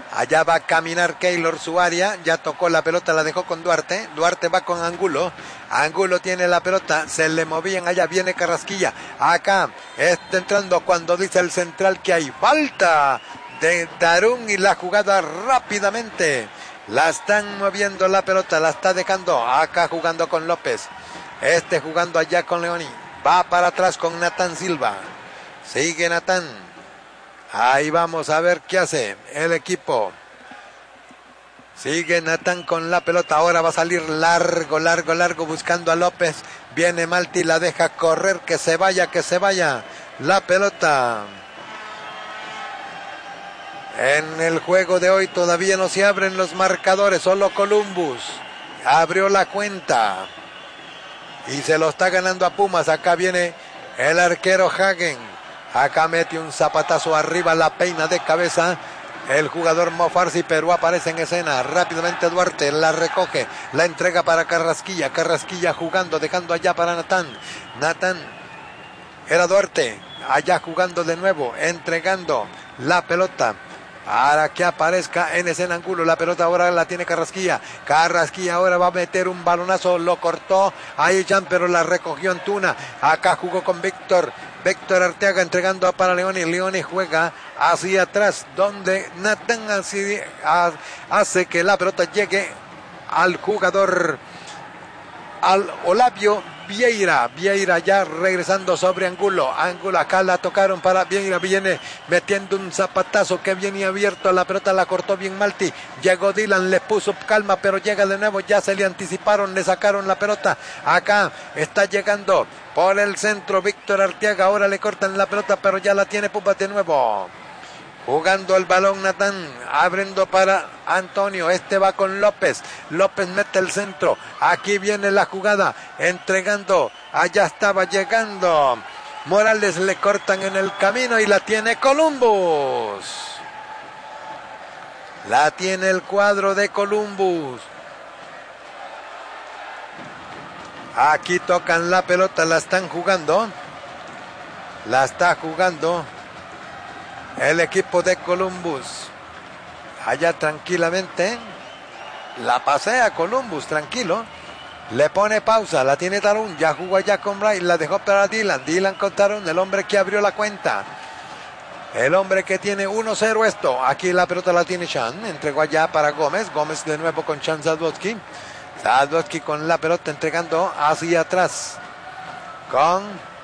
Allá va a caminar Keylor su área. Ya tocó la pelota, la dejó con Duarte. Duarte va con Angulo. Angulo tiene la pelota. Se le movían allá. Viene Carrasquilla. Acá está entrando cuando dice el central que hay falta de Tarún. Y la jugada rápidamente. La están moviendo la pelota. La está dejando. Acá jugando con López. Jugando allá con Leoni. Va para atrás con Natán Silva. Sigue Natán. Ahí vamos a ver qué hace el equipo. Sigue Natán con la pelota. Ahora va a salir largo buscando a López. Viene Malti, la deja correr. Que se vaya la pelota. En el juego de hoy todavía no se abren los marcadores. Solo Columbus abrió la cuenta. Y se lo está ganando a Pumas. Acá viene el arquero Hagen. Acá mete un zapatazo arriba, la peina de cabeza el jugador Mofarsi, pero aparece en escena rápidamente Duarte, la recoge, la entrega para Carrasquilla. Carrasquilla jugando, dejando allá para Natán. Natán, era Duarte, allá jugando de nuevo, entregando la pelota para que aparezca en escena Angulo. La pelota ahora la tiene Carrasquilla. Carrasquilla ahora va a meter un balonazo, lo cortó ahí Jan, pero la recogió Antuna. Acá jugó con Víctor Arteaga entregando para Leoni. Leoni juega hacia atrás, donde Natán hace que la pelota llegue al jugador, al Olavio Vieira. Vieira ya regresando sobre Angulo. Angulo acá la tocaron para Vieira. Viene metiendo un zapatazo que viene abierto. La pelota la cortó bien Malti. Llegó Dylan, le puso calma, pero llega de nuevo. Ya se le anticiparon, le sacaron la pelota. Acá está llegando por el centro Víctor Arteaga. Ahora le cortan la pelota, pero ya la tiene Pumas de nuevo. Jugando el balón Natán, abriendo para Antonio, va con López. López mete el centro, aquí viene la jugada, entregando, allá estaba llegando Morales, le cortan en el camino y la tiene Columbus. La tiene el cuadro de Columbus. Aquí tocan la pelota, la están jugando. La está jugando el equipo de Columbus. Allá tranquilamente. La pasea Columbus, tranquilo. Le pone pausa, la tiene Tarún. Ya jugó allá con Bray, la dejó para Dylan. Dylan con Tarún, el hombre que abrió la cuenta. El hombre que tiene 1-0 esto. Aquí la pelota la tiene Chan. Entregó allá para Gómez. Gómez de nuevo con Chan Sadowski. Sadowski con la pelota entregando hacia atrás. Con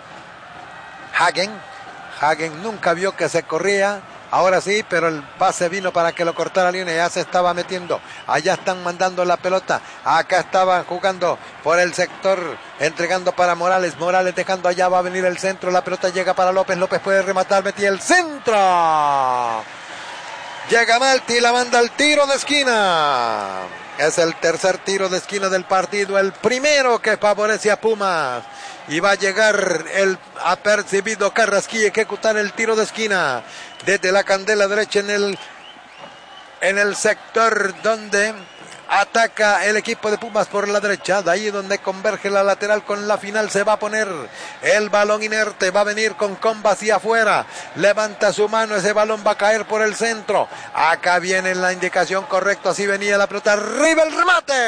Hagen. Hagen nunca vio que se corría. Ahora sí, pero el pase vino para que lo cortara Leoni. Ya se estaba metiendo. Allá están mandando la pelota. Acá estaban jugando por el sector. Entregando para Morales. Morales dejando allá. Va a venir el centro. La pelota llega para López. López puede rematar. Metí el centro. Llega Malti. La manda al tiro de esquina. Es el tercer tiro de esquina del partido. El primero que favorece a Pumas. Y va a llegar el apercibido Carrasquilla a ejecutar el tiro de esquina desde la candela derecha en el sector donde ataca el equipo de Pumas por la derecha. De ahí donde converge la lateral con la final. Se va a poner el balón inerte. Va a venir con comba hacia afuera. Levanta su mano. Ese balón va a caer por el centro. Acá viene la indicación correcta. Así venía la pelota. Arriba el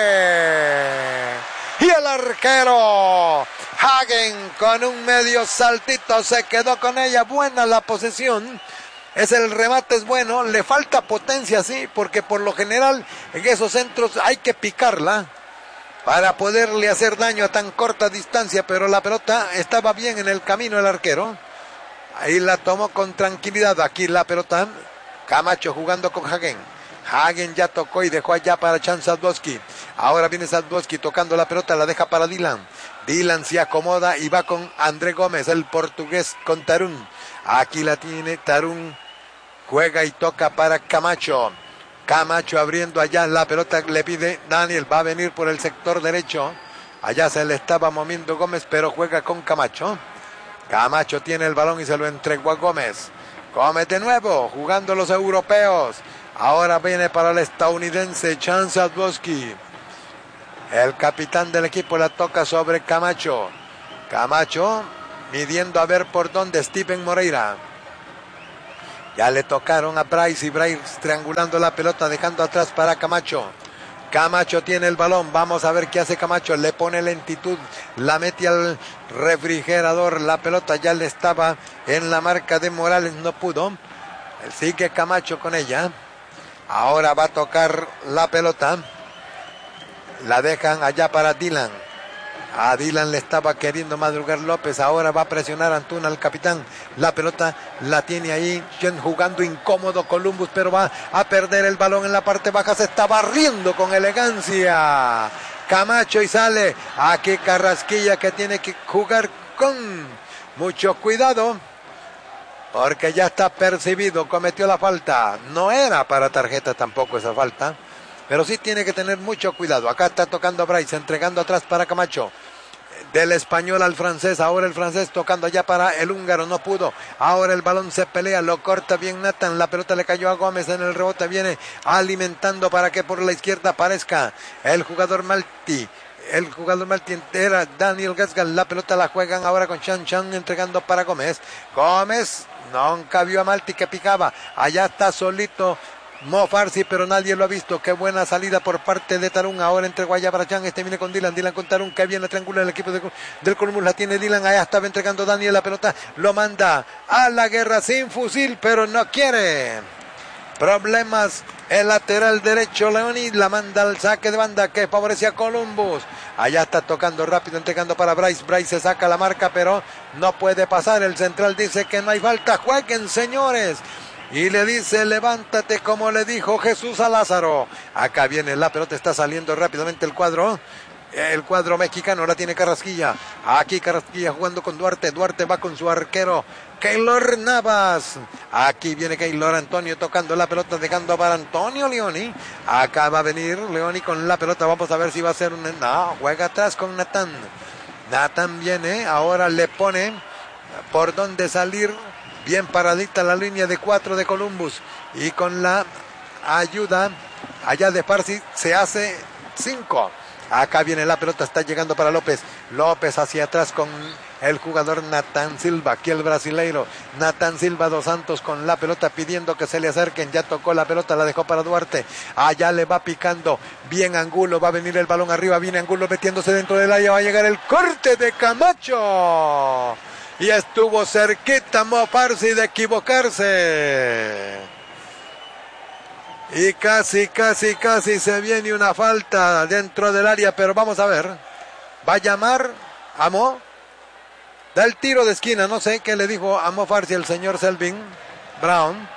remate. Y el arquero Hagen con un medio saltito se quedó con ella. Buena la posesión. El remate es bueno. Le falta potencia, sí, porque por lo general en esos centros hay que picarla para poderle hacer daño a tan corta distancia. Pero la pelota estaba bien en el camino el arquero. Ahí la tomó con tranquilidad. Aquí la pelota. Camacho jugando con Hagen. Hagen ya tocó y dejó allá para Chan Sadowski. Ahora viene Sadowski tocando la pelota, la deja para Dylan. Dylan se acomoda y va con André Gómez, el portugués con Tarún. Aquí la tiene Tarún. Juega y toca para Camacho. Camacho abriendo allá la pelota, le pide Daniel. Va a venir por el sector derecho. Allá se le estaba moviendo Gómez, pero juega con Camacho. Camacho tiene el balón y se lo entregó a Gómez. Gómez de nuevo, jugando los europeos. Ahora viene para el estadounidense Chan Sadowski. El capitán del equipo la toca sobre Camacho. Camacho midiendo a ver por dónde Steven Moreira. Ya le tocaron a Bryce y Bryce triangulando la pelota, dejando atrás para Camacho. Camacho tiene el balón, vamos a ver qué hace Camacho, le pone lentitud, la mete al refrigerador, la pelota ya le estaba en la marca de Morales, no pudo. Sigue Camacho con ella. Ahora va a tocar la pelota. La dejan allá para Dylan. A Dylan le estaba queriendo madrugar López. Ahora va a presionar Antuna al capitán. La pelota la tiene ahí jugando incómodo Columbus, pero va a perder el balón en la parte baja. Se está barriendo con elegancia Camacho y sale. Aquí Carrasquilla, que tiene que jugar con mucho cuidado, porque ya está percibido, cometió la falta. No era para tarjeta tampoco esa falta, pero sí tiene que tener mucho cuidado. Acá está tocando Bryce, entregando atrás para Camacho. Del español al francés, ahora el francés tocando allá para el húngaro, no pudo. Ahora el balón se pelea, lo corta bien Nathan, la pelota le cayó a Gómez en el rebote, viene alimentando para que por la izquierda aparezca el jugador Malti. El jugador Malti era Daniel Gasgal, la pelota la juegan ahora con Chan Chan entregando para Gómez. Gómez nunca vio a Malti que picaba, allá está solito Mo Farsi, pero nadie lo ha visto. Qué buena salida por parte de Tarun. Ahora entre Guayabarachán, viene con Dylan, Dylan con Tarun, que bien la triangula el equipo del Columbus, la tiene Dylan, allá estaba entregando Daniel la pelota, lo manda a la guerra sin fusil, pero no quiere. Problemas el lateral derecho Leoni, la manda al saque de banda que favorece a Columbus. Allá está tocando rápido, entregando para Bryce. Bryce se saca la marca, pero no puede pasar. El central dice que no hay falta. Jueguen, señores. Y le dice, levántate, como le dijo Jesús a Lázaro. Acá viene la pelota, está saliendo rápidamente el cuadro mexicano, la tiene Carrasquilla. Aquí Carrasquilla jugando con Duarte. Duarte va con su arquero Keylor Navas. Aquí viene Keylor Antonio tocando la pelota, dejando para Antonio Leoni. Acá va a venir Leoni con la pelota. Vamos a ver si va a ser un... No, juega atrás con Nathan. Nathan viene, ahora le pone por dónde salir. Bien paradita la línea de 4 de Columbus. Y con la ayuda allá de Farsi se hace 5. Acá viene la pelota, está llegando para López. López hacia atrás con el jugador Nathan Silva. Aquí el brasileiro Nathan Silva dos Santos con la pelota pidiendo que se le acerquen. Ya tocó la pelota, la dejó para Duarte. Allá le va picando. Bien Angulo, va a venir el balón arriba. Viene Angulo metiéndose dentro del área. Va a llegar el corte de Camacho. Y estuvo cerquita Mo Farsi de equivocarse. Y casi se viene una falta dentro del área, pero vamos a ver. Va a llamar a Mo. Da el tiro de esquina, no sé qué le dijo a Mo Farsi el señor Selvin Brown.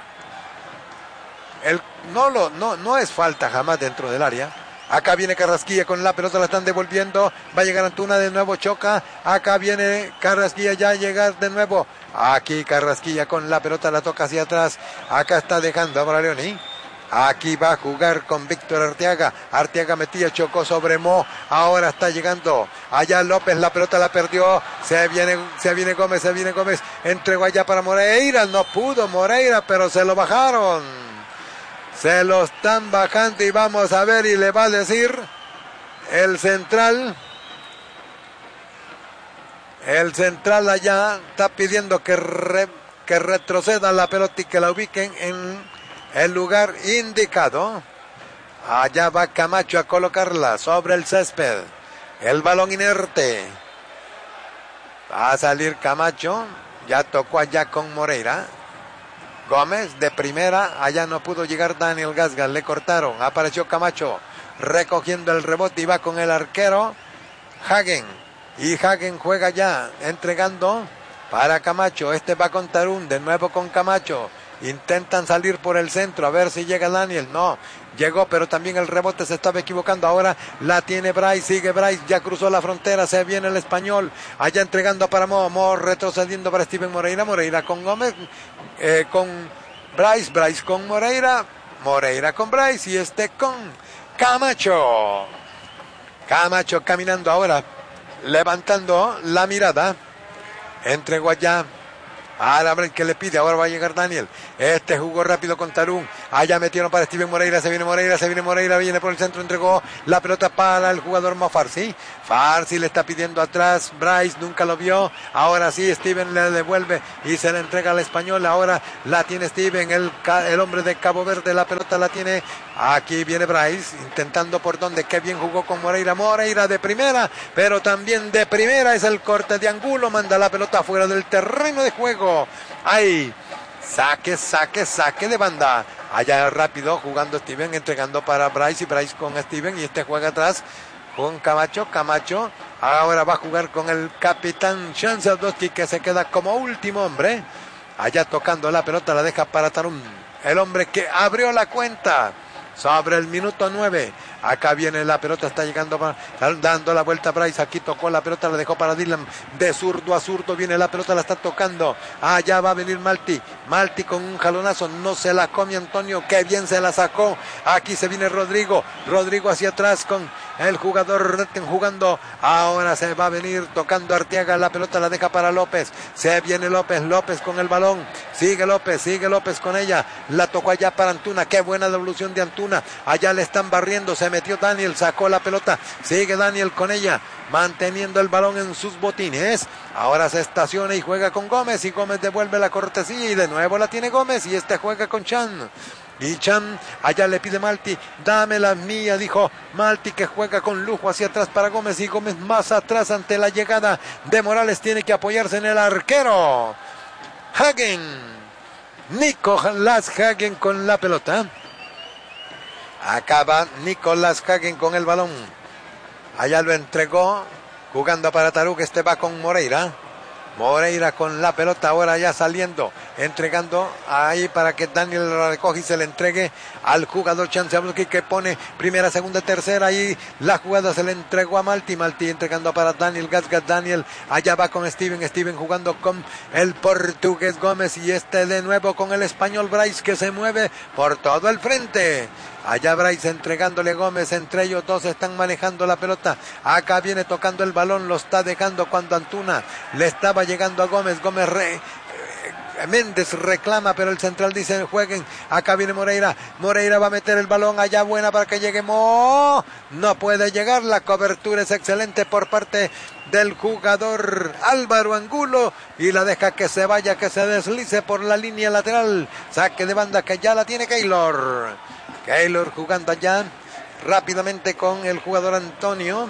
No es falta jamás dentro del área. Acá viene Carrasquilla con la pelota, la están devolviendo. Va a llegar Antuna, de nuevo choca. Acá viene Carrasquilla ya a llegar de nuevo. Aquí Carrasquilla con la pelota, la toca hacia atrás. Acá está dejando a Leoni. Aquí va a jugar con Víctor Arteaga. Arteaga metía, chocó sobre Mo. Ahora está llegando. Allá López, la pelota la perdió. Se viene Gómez. Entregó allá para Moreira. No pudo Moreira, pero se lo bajaron. Se lo están bajando y vamos a ver, y le va a decir el central. El central allá está pidiendo que retroceda la pelota y que la ubiquen en el lugar indicado. Allá va Camacho a colocarla sobre el césped. El balón inerte. Va a salir Camacho. Ya tocó allá con Moreira. Gómez de primera, allá no pudo llegar Daniel Gasgal, le cortaron, apareció Camacho recogiendo el rebote y va con el arquero Hagen, y Hagen juega ya entregando para Camacho. Va con Tarun, de nuevo con Camacho, intentan salir por el centro a ver si llega Daniel, no llegó, pero también el rebote se estaba equivocando. Ahora la tiene Bryce, sigue Bryce, ya cruzó la frontera, se viene el español, allá entregando para Mo retrocediendo para Steven Moreira con Gómez, con Bryce con Moreira con Bryce, y con Camacho caminando ahora, levantando la mirada, entregó allá. Ahora que le pide, ahora va a llegar Daniel. Jugó rápido con Tarun. Allá metieron para Steven Moreira. Se viene Moreira, viene por el centro, entregó la pelota para el jugador Mofarsi. Farsi le está pidiendo atrás. Bryce nunca lo vio. Ahora sí, Steven le devuelve y se le entrega al español. Ahora la tiene Steven, el hombre de Cabo Verde. La pelota la tiene. Aquí viene Bryce intentando por donde. Qué bien jugó con Moreira. Moreira de primera, pero también de primera es el corte de Angulo. Manda la pelota fuera del terreno de juego. Ahí. Saque de banda. Allá rápido jugando Steven, entregando para Bryce y Bryce con Steven. Y este juega atrás con Camacho. Ahora va a jugar con el capitán Shanzadowski, que se queda como último hombre. Allá tocando la pelota, la deja para Tarun, el hombre que abrió la cuenta sobre el minuto 9. Acá viene la pelota, está llegando, dando la vuelta a Bryce. Aquí tocó la pelota, la dejó para Dylan. De zurdo a zurdo viene la pelota, la está tocando. Allá va a venir Malti con un jalonazo. No se la come Antonio, que bien se la sacó. Aquí se viene Rodrigo hacia atrás con el jugador Retten jugando. Ahora se va a venir tocando Arteaga. La pelota la deja para López. Se viene López con el balón. Sigue López con ella. La tocó allá para Antuna. Qué buena devolución de Antuna. Allá le están barriendo. Se metió Daniel, sacó la pelota. Sigue Daniel con ella, manteniendo el balón en sus botines. Ahora se estaciona y juega con Gómez. Y Gómez devuelve la cortesía. Y de nuevo la tiene Gómez. Y juega con Chan. Y Chan allá le pide Malti, dame la mía, dijo Malti, que juega con lujo hacia atrás para Gómez. Y Gómez más atrás ante la llegada de Morales. Tiene que apoyarse en el arquero Hagen. Nicolás Hagen con la pelota. Acaba Nicolás Hagen con el balón. Allá lo entregó, jugando para Taruk. Va con Moreira con la pelota, ahora ya saliendo, entregando ahí para que Daniel la recoge y se le entregue al jugador Shanzadowski, que pone primera, segunda, tercera. Ahí la jugada se le entregó a Malti entregando para Daniel Gasgas. Daniel allá va con Steven jugando con el portugués Gómez. Y de nuevo con el español Bryce, que se mueve por todo el frente. Allá Bryce entregándole Gómez, entre ellos dos están manejando la pelota. Acá viene tocando el balón, lo está dejando cuando Antuna le estaba llegando a Gómez. Méndez reclama, pero el central dice jueguen. Acá viene Moreira va a meter el balón allá, buena para que llegue no puede llegar. La cobertura es excelente por parte del jugador Álvaro Angulo, y la deja que se vaya, que se deslice por la línea lateral. Saque de banda que ya la tiene Keylor jugando allá rápidamente con el jugador Antonio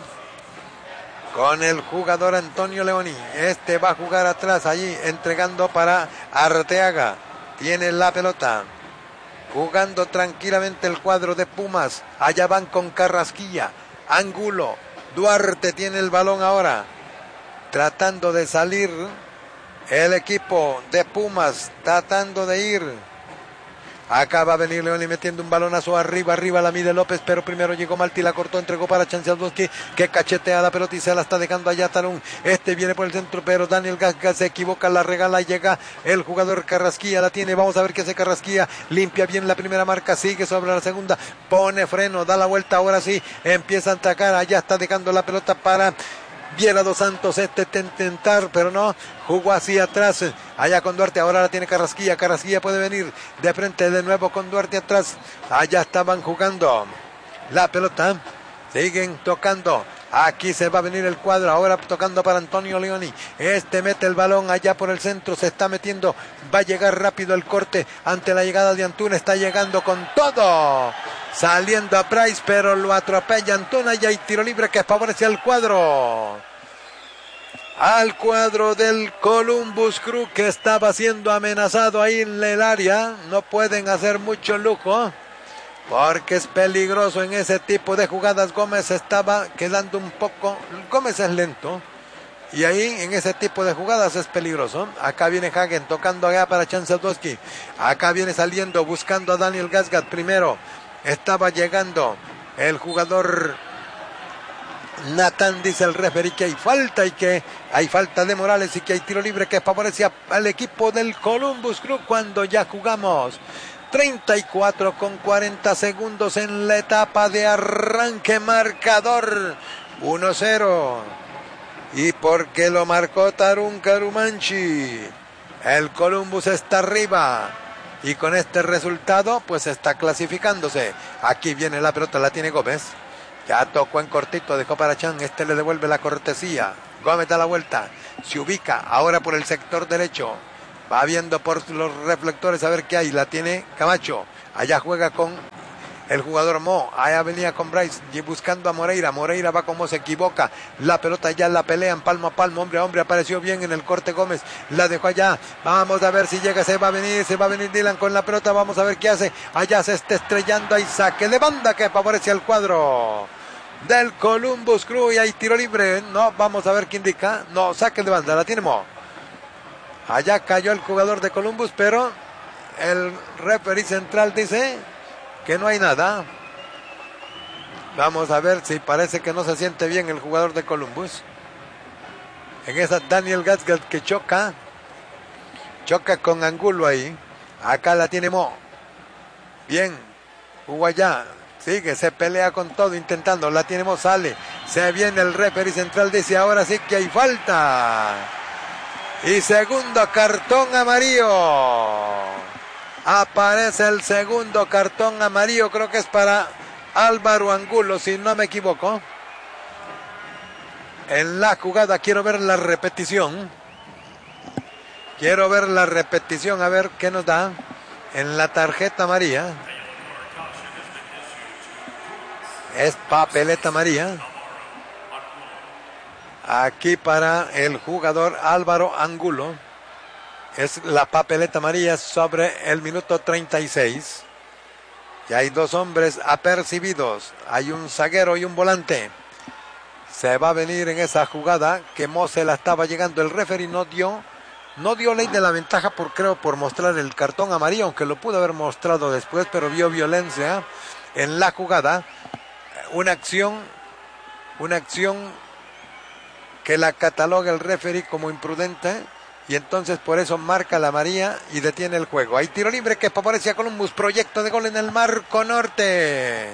Leoni. Va a jugar atrás allí, entregando para Arteaga. Tiene la pelota, jugando tranquilamente el cuadro de Pumas. Allá van con Carrasquilla, Angulo, Duarte tiene el balón ahora, tratando de salir el equipo de Pumas, tratando de ir. Acá va a venir Leoni metiendo un balonazo arriba, la mide López, pero primero llegó Malti, la cortó, entregó para Shanzadowski, que cachetea la pelota y se la está dejando allá Tarun. Viene por el centro, pero Daniel Gasgas se equivoca, la regala y llega el jugador Carrasquilla, la tiene, vamos a ver qué hace Carrasquilla, limpia bien la primera marca, sigue sobre la segunda, pone freno, da la vuelta, ahora sí, empieza a atacar, allá está dejando la pelota para Viera Dos Santos, intentar, pero no, jugó así atrás, allá con Duarte, ahora la tiene Carrasquilla puede venir de frente de nuevo con Duarte atrás. Allá estaban jugando la pelota, siguen tocando. Aquí se va a venir el cuadro, ahora tocando para Antonio Leoni. Mete el balón allá por el centro, se está metiendo, va a llegar rápido el corte ante la llegada de Antuna, está llegando con todo, saliendo a Price, pero lo atropella Antuna y hay tiro libre que favorece al cuadro del Columbus Crew, que estaba siendo amenazado ahí en el área. No pueden hacer mucho lujo porque es peligroso en ese tipo de jugadas. Gómez estaba quedando un poco, Gómez es lento y ahí en ese tipo de jugadas es peligroso. Acá viene Hagen tocando allá para Shanzadowski, acá viene saliendo buscando a Daniel Gasgas. Primero estaba llegando el jugador Natán, dice el referee que hay falta y que hay falta de Morales y que hay tiro libre que favorece al equipo del Columbus Crew cuando ya jugamos 34 con 40 segundos en la etapa de arranque. Marcador 1-0. Y porque lo marcó Tarun Karumanchi, el Columbus está arriba y con este resultado pues está clasificándose. Aquí viene la pelota, la tiene Gómez. Ya tocó en cortito, dejó para Chan, este le devuelve la cortesía. Gómez da la vuelta, se ubica ahora por el sector derecho. Va viendo por los reflectores a ver qué hay, la tiene Camacho. Allá juega con el jugador Mo, allá venía con Bryce buscando a Moreira. Moreira va como se equivoca. La pelota ya la pelean palmo a palmo, hombre a hombre. Apareció bien en el corte Gómez. La dejó allá. Vamos a ver si llega. Se va a venir Dylan con la pelota. Vamos a ver qué hace. Allá se está estrellando. Hay saque de banda que favorece al cuadro del Columbus Crew. Y hay tiro libre. No, vamos a ver qué indica. No, saque de banda. La tiene Mo. Allá cayó el jugador de Columbus, pero el referee central dice que no hay nada. Vamos a ver si parece que no se siente bien el jugador de Columbus. En esa Daniel Gatsgat que choca con Angulo ahí. Acá la tiene Mo. Bien, jugó allá. Sigue, se pelea con todo intentando. La tiene Mo, sale. Se viene el referee central, dice ahora sí que hay falta. Y segundo cartón amarillo. Aparece el segundo cartón amarillo, creo que es para Álvaro Angulo, si no me equivoco. En la jugada quiero ver la repetición. A ver qué nos da en la tarjeta amarilla. Es papeleta amarilla. Aquí para el jugador Álvaro Angulo. Es la papeleta amarilla sobre el minuto 36. Y hay dos hombres apercibidos. Hay un zaguero y un volante. Se va a venir en esa jugada que Mo se la estaba llegando. El referee no dio ley de la ventaja por mostrar el cartón amarillo, aunque lo pudo haber mostrado después, pero vio violencia en la jugada. Una acción que la cataloga el referee como imprudente. Y entonces por eso marca la amarilla y detiene el juego. Hay tiro libre que favorece a Columbus. Proyecto de gol en el marco norte.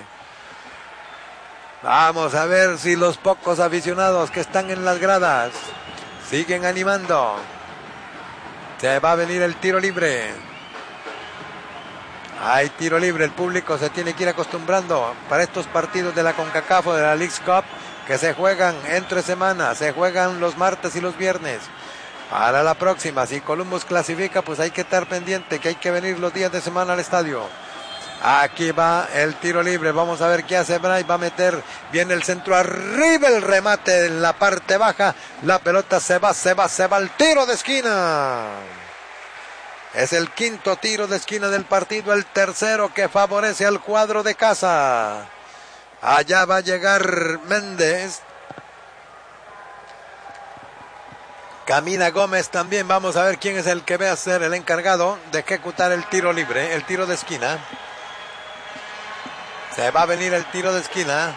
Vamos a ver si los pocos aficionados que están en las gradas siguen animando. Se va a venir el tiro libre. Hay tiro libre. El público se tiene que ir acostumbrando para estos partidos de la CONCACAF o de la Leagues Cup que se juegan entre semanas. Se juegan los martes y los viernes. Para la próxima, si Columbus clasifica, pues hay que estar pendiente, que hay que venir los días de semana al estadio. Aquí va el tiro libre, vamos a ver qué hace Bray, va a meter bien el centro, arriba el remate en la parte baja, la pelota se va al tiro de esquina. Es el quinto tiro de esquina del partido, el tercero que favorece al cuadro de casa. Allá va a llegar Méndez. Camina Gómez también. Vamos a ver quién es el que va a ser el encargado de ejecutar el tiro libre, el tiro de esquina. Se va a venir el tiro de esquina.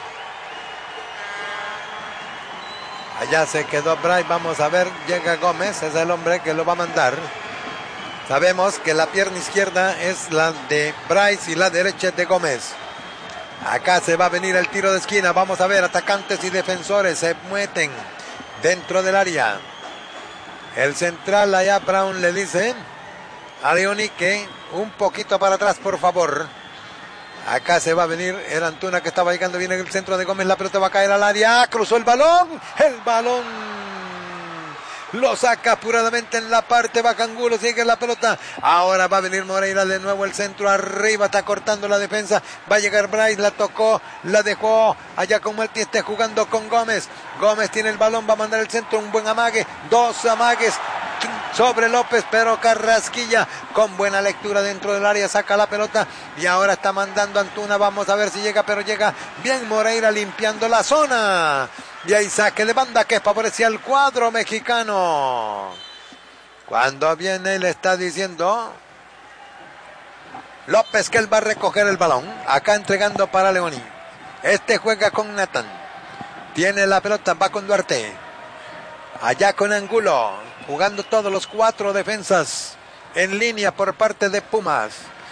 Allá se quedó Bray. Vamos a ver, llega Gómez, es el hombre que lo va a mandar. Sabemos que la pierna izquierda es la de Bryce y la derecha es de Gómez. Acá se va a venir el tiro de esquina. Vamos a ver, atacantes y defensores se meten dentro del área. El central allá, Brown, le dice a Leoni que un poquito para atrás, por favor. Acá se va a venir el Antuna que estaba llegando bien en el centro de Gómez. La pelota va a caer al área. Cruzó el balón. El balón lo saca apuradamente en la parte baja Angulo. Sigue la pelota. Ahora va a venir Moreira de nuevo. El centro arriba. Está cortando la defensa. Va a llegar Bryce. La tocó. La dejó. Allá con Martí está jugando con Gómez. Gómez tiene el balón. Va a mandar el centro. Un buen amague. Dos amagues sobre López, pero Carrasquilla con buena lectura dentro del área saca la pelota y ahora está mandando Antuna. Vamos a ver si llega, pero llega bien Moreira limpiando la zona y hay saque de banda que favorecía al cuadro mexicano. Cuando viene le está diciendo López que él va a recoger el balón, acá entregando para Leoni. Este juega con Nathan, tiene la pelota, va con Duarte, allá con Angulo, jugando todos los cuatro defensas en línea por parte de Pumas.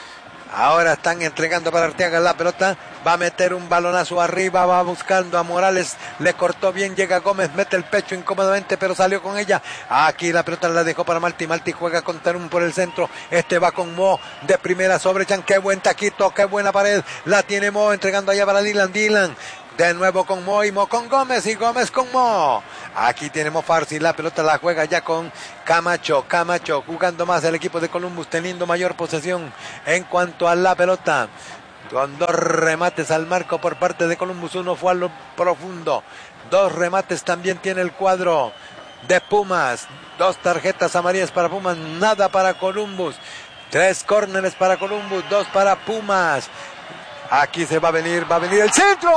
Ahora están entregando para Arteaga la pelota. Va a meter un balonazo arriba. Va buscando a Morales. Le cortó bien. Llega Gómez. Mete el pecho incómodamente. Pero salió con ella. Aquí la pelota la dejó para Malti. Malti juega con Tarun por el centro. Va con Mo. De primera sobre Chan. Qué buen taquito. Qué buena pared. La tiene Mo. Entregando allá para Dylan. Dylan. De nuevo con Mo y Mo con Gómez y Gómez con Mo. Aquí tenemos Farsi, la pelota la juega ya con Camacho. Camacho jugando más el equipo de Columbus, teniendo mayor posesión en cuanto a la pelota. Con 2 remates al marco por parte de Columbus, uno fue a lo profundo. 2 remates también tiene el cuadro de Pumas. 2 tarjetas amarillas para Pumas, nada para Columbus. 3 córneres para Columbus, 2 para Pumas. Aquí se va a venir el centro.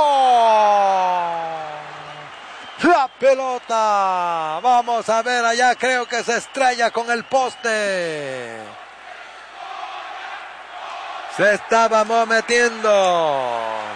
La pelota. Vamos a ver allá, creo que se estrella con el poste. Se estaba metiendo.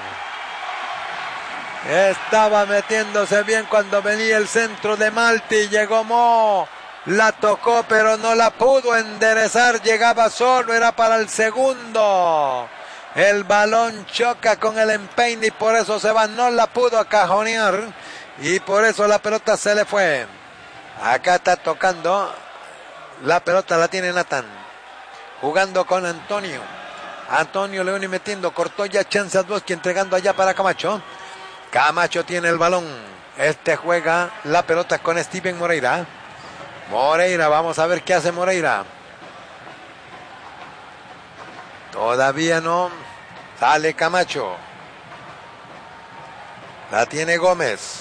Estaba metiéndose bien cuando venía el centro de Malti. Llegó Mo. La tocó pero no la pudo enderezar. Llegaba solo, era para el segundo. El balón choca con el empeine y por eso se va. No la pudo acajonear y por eso la pelota se le fue. Acá está tocando. La pelota la tiene Nathan. Jugando con Antonio. Antonio Leoni metiendo. Cortó ya Chansadowski entregando allá para Camacho. Camacho tiene el balón. Juega la pelota con Steven Moreira. Moreira, vamos a ver qué hace Moreira. Todavía no. Sale Camacho. La tiene Gómez.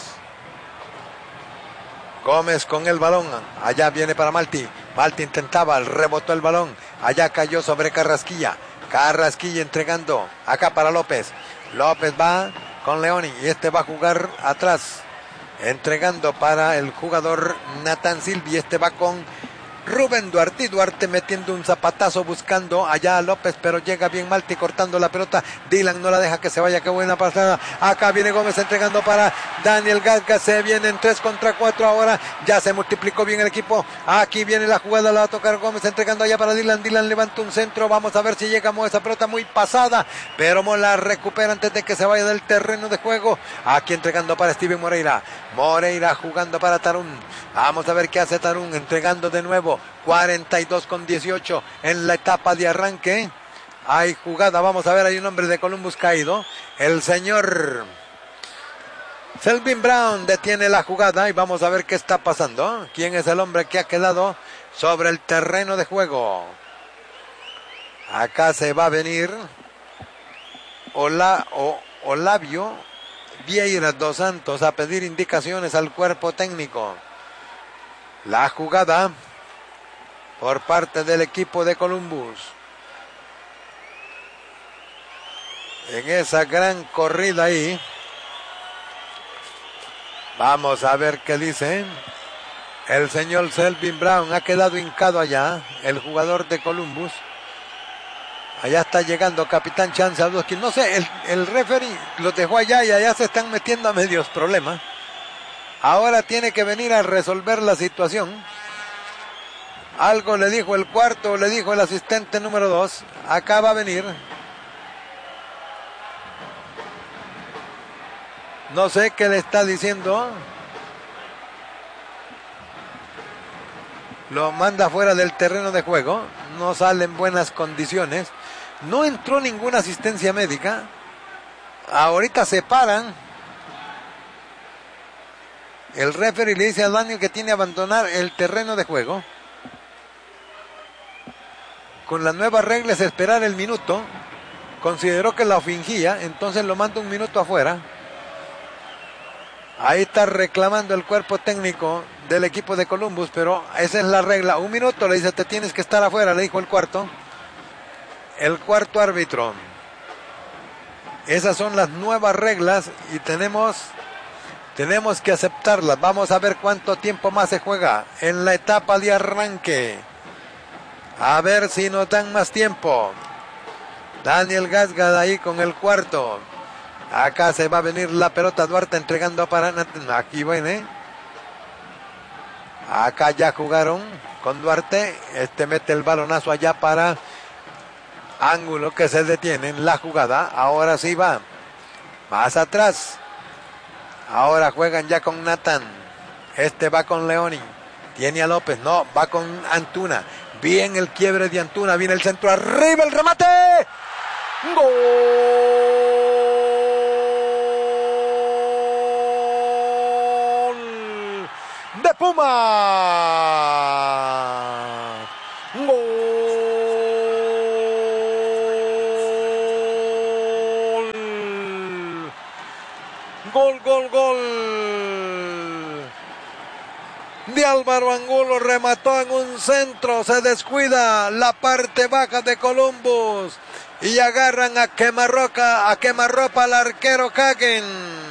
Gómez con el balón. Allá viene para Malti. Malti intentaba, rebotó el balón. Allá cayó sobre Carrasquilla. Carrasquilla entregando. Acá para López. López va con Leoni. Y va a jugar atrás. Entregando para el jugador Nathan Silvi. Va con Rubén Duarte. Y Duarte metiendo un zapatazo buscando allá a López, pero llega bien Malti cortando la pelota. Dylan no la deja que se vaya. Qué buena pasada. Acá viene Gómez entregando para Daniel Gasca. Se vienen 3 contra 4 ahora. Ya se multiplicó bien el equipo. Aquí viene la jugada. La va a tocar Gómez entregando allá para Dylan. Dylan levanta un centro. Vamos a ver si llega Mo. Esa pelota muy pasada, pero Mo la recupera antes de que se vaya del terreno de juego. Aquí entregando para Steven Moreira. Moreira jugando para Tarun. Vamos a ver qué hace Tarun. Entregando de nuevo. 42-18 en la etapa de arranque. Hay jugada, vamos a ver, hay un hombre de Columbus caído. El señor Selvin Brown detiene la jugada y vamos a ver qué está pasando. ¿Quién es el hombre que ha quedado sobre el terreno de juego? Acá se va a venir Olavio Vieira dos Santos a pedir indicaciones al cuerpo técnico. La jugada por parte del equipo de Columbus. En esa gran corrida ahí. Vamos a ver qué dice. El señor Selvin Brown ha quedado hincado allá. El jugador de Columbus. Allá está llegando Capitán Chansadowski. No sé, el referee los dejó allá y allá se están metiendo a medios problemas. Ahora tiene que venir a resolver la situación. Algo le dijo el cuarto, le dijo el asistente número 2. Acá va a venir. No sé qué le está diciendo. Lo manda fuera del terreno de juego. No sale en buenas condiciones. No entró ninguna asistencia médica. Ahorita se paran. El referee le dice a Daniel que tiene que abandonar el terreno de juego. Con las nuevas reglas esperar el minuto. Consideró que la fingía, entonces lo manda un minuto afuera. Ahí está reclamando el cuerpo técnico del equipo de Columbus, pero esa es la regla. Un minuto, le dice, te tienes que estar afuera, le dijo el cuarto árbitro. Esas son las nuevas reglas y tenemos que aceptarlas. Vamos a ver cuánto tiempo más se juega en la etapa de arranque. A ver si nos dan más tiempo. Daniel Gasca ahí con el cuarto. Acá se va a venir la pelota. Duarte entregando para Nathan. Aquí viene. Acá ya jugaron con Duarte. Mete el balonazo allá para Ángulo que se detiene en la jugada. Ahora sí va. Más atrás. Ahora juegan ya con Nathan. Este va con Leoni. Tiene a López. No, va con Antuna. Bien el quiebre de Antuna. Viene el centro arriba. El remate. ¡Gol de Pumas! Gol de Álvaro Angulo, remató en un centro, se descuida la parte baja de Columbus y agarran a quemarropa al arquero Hagen.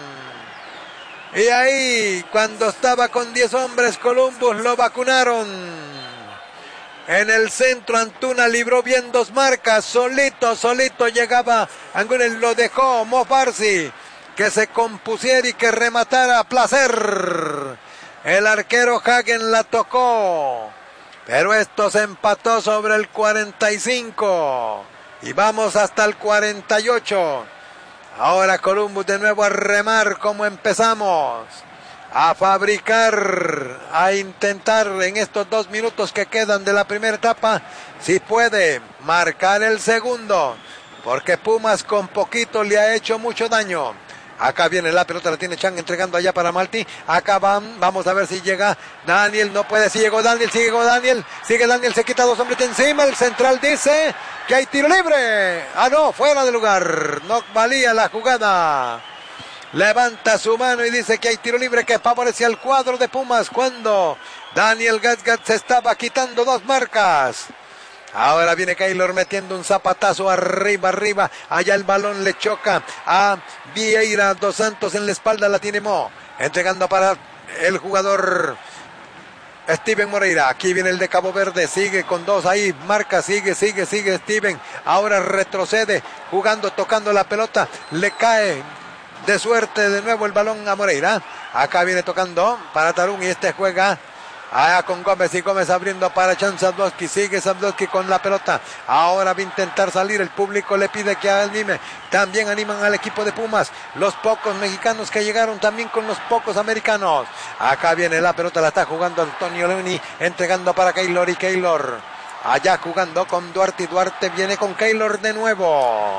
Y ahí, cuando estaba con 10 hombres, Columbus lo vacunaron. En el centro Antuna libró bien 2 marcas, solito llegaba Angulo, lo dejó Mo Farsi que se compusiera y que rematara a placer. El arquero Hagen la tocó, pero esto se empató sobre el 45 y vamos hasta el 48. Ahora Columbus de nuevo a remar como empezamos, a fabricar, a intentar en estos 2 minutos que quedan de la primera etapa, si puede marcar el segundo, porque Pumas con poquito le ha hecho mucho daño. Acá viene la pelota, la tiene Chang entregando allá para Malti. Acá vamos a ver si llega Daniel. No puede, si llegó Daniel, sigue Daniel, se quita 2 hombres de encima. El central dice que hay tiro libre. Ah, no, fuera de lugar. No valía la jugada. Levanta su mano y dice que hay tiro libre que favorece al cuadro de Pumas cuando Daniel Gasgat se estaba quitando 2 marcas. Ahora viene Keylor metiendo un zapatazo arriba. Allá el balón le choca a Vieira dos Santos en la espalda. La tiene Mo. Entregando para el jugador Steven Moreira. Aquí viene el de Cabo Verde. Sigue con 2 ahí. Marca, sigue Steven. Ahora retrocede. Jugando, tocando la pelota. Le cae de suerte de nuevo el balón a Moreira. Acá viene tocando para Tarún y este juega con Gómez y Gómez abriendo para Chan Zabludowski. Sigue Zabludowski con la pelota. Ahora va a intentar salir. El público le pide que anime. También animan al equipo de Pumas. Los pocos mexicanos que llegaron también con los pocos americanos. Acá viene la pelota. La está jugando Antonio Leoni. Entregando para Keylor y Keylor. Allá jugando con Duarte y Duarte viene con Keylor de nuevo.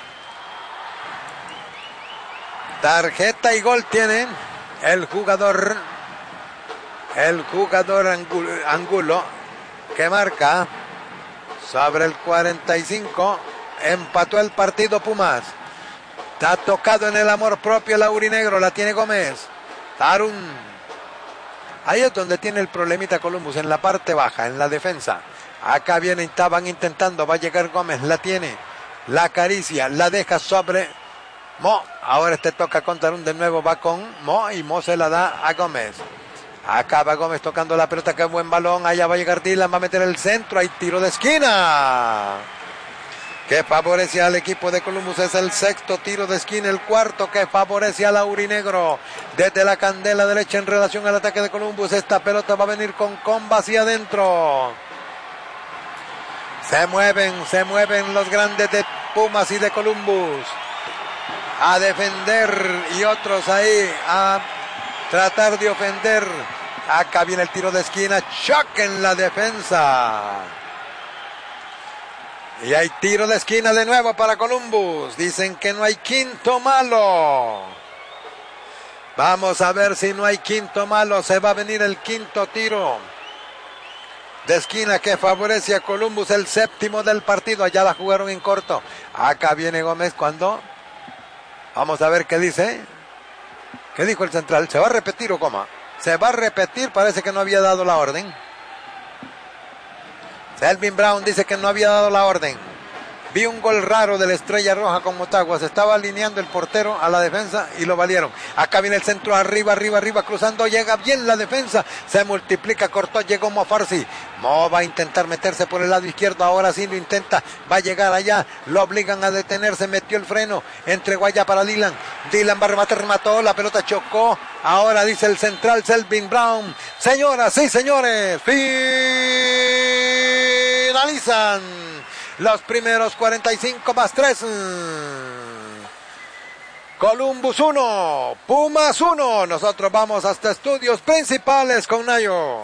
Tarjeta y gol tiene el jugador Angulo, que marca sobre el 45. Empató el partido Pumas. Está tocado en el amor propio el aurinegro. La tiene Gómez. Tarun. Ahí es donde tiene el problemita Columbus, en la parte baja, en la defensa. Acá estaban intentando, va a llegar Gómez, la tiene, la acaricia, la deja sobre Mo. Ahora toca con Tarun de nuevo, va con Mo y Mo se la da a Gómez. Acá va Gómez tocando la pelota, que buen balón. Allá va a llegar Dylan, va a meter el centro. Hay tiro de esquina que favorece al equipo de Columbus. Es el 6º tiro de esquina, el 4º que favorece al aurinegro. Desde la candela derecha en relación al ataque de Columbus. Esta pelota va a venir con comba hacia adentro. Se mueven los grandes de Pumas y de Columbus a defender y otros ahí a tratar de ofender. Acá viene el tiro de esquina. Choque en la defensa. Y hay tiro de esquina de nuevo para Columbus. Dicen que no hay quinto malo. Vamos a ver si no hay quinto malo. Se va a venir el 5º tiro de esquina que favorece a Columbus. El 7º del partido. Allá la jugaron en corto. Acá viene Gómez cuando... Vamos a ver qué dice. ¿Qué dijo el central? ¿Se va a repetir o cómo? Se va a repetir, parece que no había dado la orden. Selvin Brown dice que no había dado la orden. Vi un gol raro de la Estrella Roja con Motagua. Se estaba alineando el portero a la defensa y lo valieron. Acá viene el centro, arriba, cruzando. Llega bien la defensa. Se multiplica, cortó, llegó Mo Farsi. Mo va a intentar meterse por el lado izquierdo. Ahora sí lo intenta. Va a llegar allá. Lo obligan a detenerse. Metió el freno. Entregó allá para Dylan. Dylan va a rematar, remató. La pelota chocó. Ahora dice el central Selvin Brown. Señoras y señores, finalizan los primeros 45 más 3. Columbus 1, Pumas 1. Nosotros vamos hasta estudios principales con Nayo.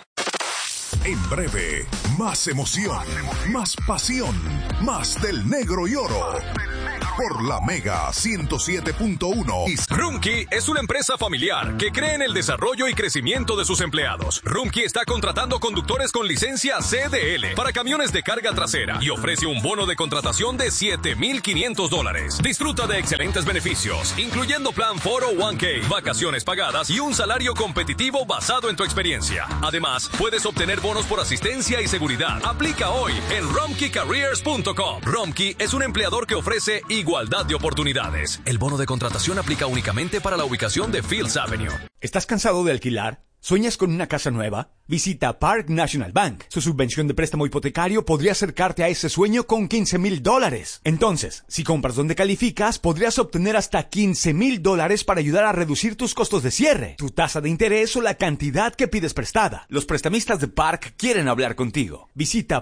En breve, más emoción, más pasión, más del negro y oro. Por la Mega 107.1. Rumkey es una empresa familiar que cree en el desarrollo y crecimiento de sus empleados. Rumkey está contratando conductores con licencia CDL para camiones de carga trasera y ofrece un bono de contratación de $7,500. Disfruta de excelentes beneficios, incluyendo plan 401k, vacaciones pagadas y un salario competitivo basado en tu experiencia. Además, puedes obtener bonos por asistencia y seguridad. Aplica hoy en rumkeycareers.com. Rumkey es un empleador que ofrece igualdad de oportunidades. El bono de contratación aplica únicamente para la ubicación de Fields Avenue. ¿Estás cansado de alquilar? ¿Sueñas con una casa nueva? Visita Park National Bank. Su subvención de préstamo hipotecario podría acercarte a ese sueño con $15,000. Entonces, si compras donde calificas, podrías obtener hasta $15,000 para ayudar a reducir tus costos de cierre, tu tasa de interés o la cantidad que pides prestada. Los prestamistas de Park quieren hablar contigo. Visita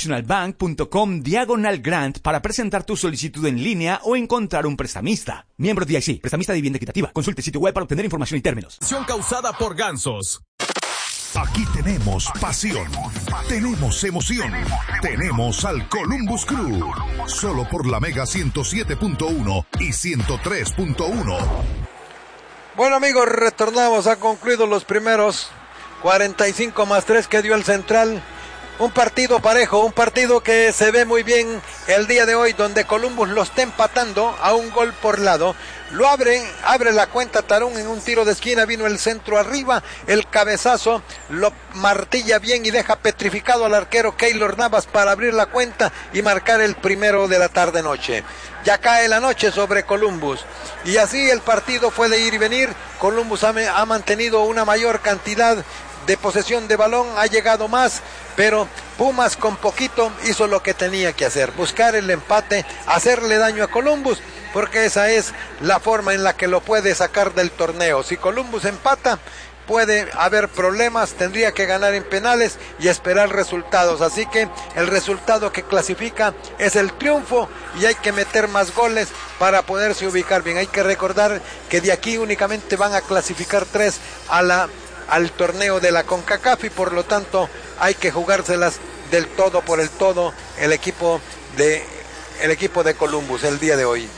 parknationalbank.com/grant para presentar tu solicitud en línea o encontrar un prestamista. Miembro DIC, prestamista de vivienda equitativa. Consulte sitio web para obtener información y términos. Causada por gansos. Aquí tenemos pasión, tenemos emoción, tenemos al Columbus Crew. Solo por la Mega 107.1 y 103.1. Bueno, amigos, retornamos. Ha concluido los primeros 45 más 3 que dio el Central. Un partido parejo, un partido que se ve muy bien el día de hoy, donde Columbus lo está empatando a un gol por lado. Lo abre la cuenta Tarún en un tiro de esquina, vino el centro arriba, el cabezazo lo martilla bien y deja petrificado al arquero Keylor Navas para abrir la cuenta y marcar el primero de la tarde-noche. Ya cae la noche sobre Columbus y así el partido fue de ir y venir. Columbus ha mantenido una mayor cantidad de posesión de balón, ha llegado más, pero Pumas con poquito hizo lo que tenía que hacer, buscar el empate, hacerle daño a Columbus, porque esa es la forma en la que lo puede sacar del torneo. Si Columbus empata, puede haber problemas, tendría que ganar en penales y esperar resultados, así que el resultado que clasifica es el triunfo y hay que meter más goles para poderse ubicar bien. Hay que recordar que de aquí únicamente van a clasificar 3 al torneo de la CONCACAF y por lo tanto hay que jugárselas del todo por el todo el equipo de Columbus el día de hoy.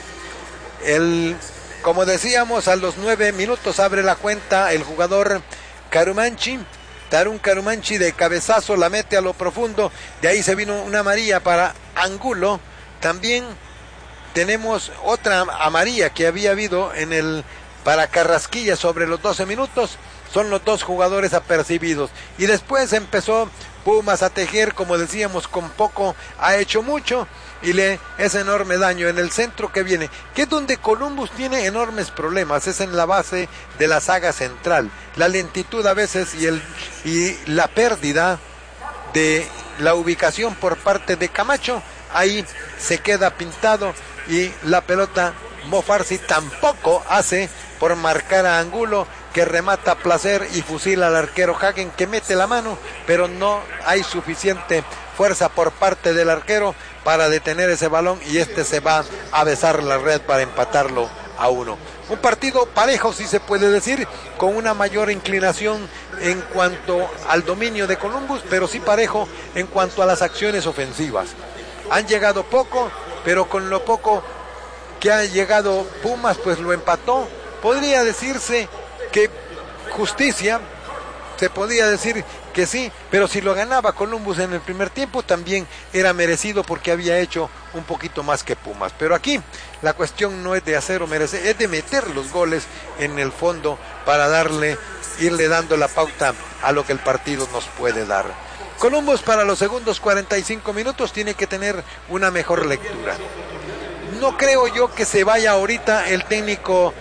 Como decíamos, a los 9 minutos abre la cuenta el jugador Tarún Carumanchi de cabezazo, la mete a lo profundo, de ahí se vino una amarilla para Angulo. También tenemos otra amarilla que había habido para Carrasquilla sobre los 12 minutos. Son los dos jugadores apercibidos. Y después empezó Pumas a tejer, como decíamos, con poco ha hecho mucho y le es enorme daño en el centro que viene, que es donde Columbus tiene enormes problemas, es en la base de la saga central. La lentitud a veces y la pérdida de la ubicación por parte de Camacho, ahí se queda pintado y la pelota Mofarsi tampoco hace por marcar a Angulo, que remata a placer y fusila al arquero Hagen, que mete la mano, pero no hay suficiente fuerza por parte del arquero para detener ese balón y se va a besar la red para empatarlo a 1. Un partido parejo, si se puede decir, con una mayor inclinación en cuanto al dominio de Columbus, pero sí parejo en cuanto a las acciones ofensivas. Han llegado poco, pero con lo poco que ha llegado Pumas, pues lo empató. Podría decirse que justicia, se podía decir que sí, pero si lo ganaba Columbus en el primer tiempo también era merecido porque había hecho un poquito más que Pumas. Pero aquí la cuestión no es de hacer o merecer, es de meter los goles en el fondo para irle dando la pauta a lo que el partido nos puede dar. Columbus para los segundos 45 minutos tiene que tener una mejor lectura. No creo yo que se vaya ahorita el técnico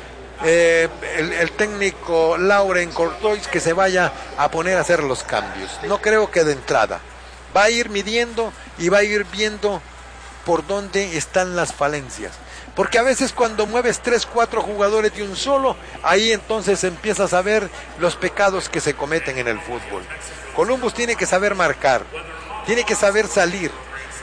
Lauren Courtois, que se vaya a poner a hacer los cambios. No creo que de entrada. Va a ir midiendo y va a ir viendo por dónde están las falencias. Porque a veces cuando mueves 3-4 jugadores de un solo, ahí entonces empiezas a ver los pecados que se cometen en el fútbol. Columbus tiene que saber marcar, tiene que saber salir.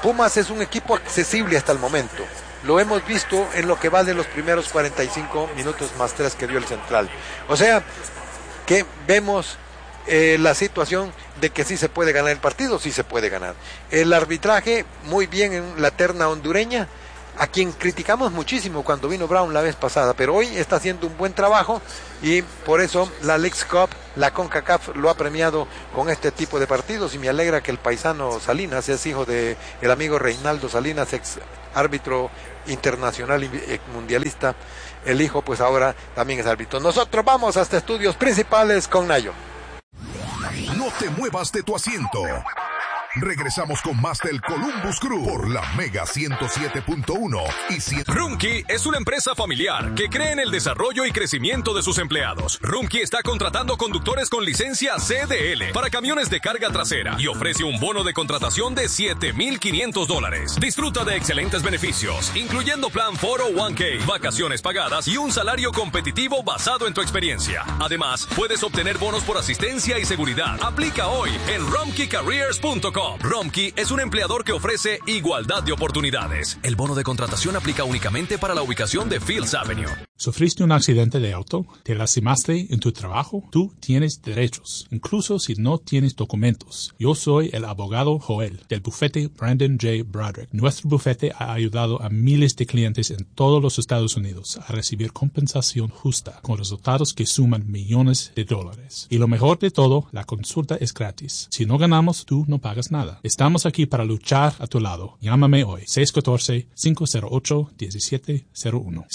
Pumas es un equipo accesible hasta el momento. Lo hemos visto en lo que va de los primeros 45 minutos más 3 que dio el Central. O sea, que vemos la situación de que sí se puede ganar el partido, sí se puede ganar. El arbitraje, muy bien en la terna hondureña, a quien criticamos muchísimo cuando vino Brown la vez pasada, pero hoy está haciendo un buen trabajo y por eso la Leagues Cup, la CONCACAF lo ha premiado con este tipo de partidos, y me alegra que el paisano Salinas es hijo de el amigo Reinaldo Salinas, ex árbitro internacional y mundialista. El hijo pues ahora también es árbitro. Nosotros vamos hasta estudios principales con Nayo. No te muevas de tu asiento. Regresamos con más del Columbus Crew por la Mega 107.1 y 100. Rumkey es una empresa familiar que cree en el desarrollo y crecimiento de sus empleados. Rumkey está contratando conductores con licencia CDL para camiones de carga trasera y ofrece un bono de contratación de $7,500. Disfruta de excelentes beneficios, incluyendo plan 401k, vacaciones pagadas y un salario competitivo basado en tu experiencia. Además, puedes obtener bonos por asistencia y seguridad. Aplica hoy en rumkeycareers.com. Rumkey es un empleador que ofrece igualdad de oportunidades. El bono de contratación aplica únicamente para la ubicación de Fields Avenue. ¿Sufriste un accidente de auto? ¿Te lastimaste en tu trabajo? Tú tienes derechos, incluso si no tienes documentos. Yo soy el abogado Joel, del bufete Brandon J. Broderick. Nuestro bufete ha ayudado a miles de clientes en todos los Estados Unidos a recibir compensación justa, con resultados que suman millones de dólares. Y lo mejor de todo, la consulta es gratis. Si no ganamos, tú no pagas nada. Estamos aquí para luchar a tu lado. Llámame hoy, 614-508-1701.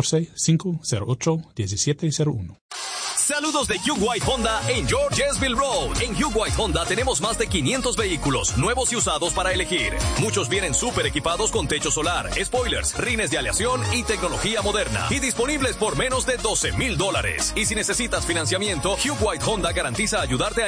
614-508-1701. Saludos de Hugh White Honda en Georgesville Road. En Hugh White Honda tenemos más de 500 vehículos, nuevos y usados para elegir. Muchos vienen súper equipados con techo solar, spoilers, rines de aleación y tecnología moderna. Y disponibles por menos de $12,000. Y si necesitas financiamiento, Hugh White Honda garantiza ayudarte a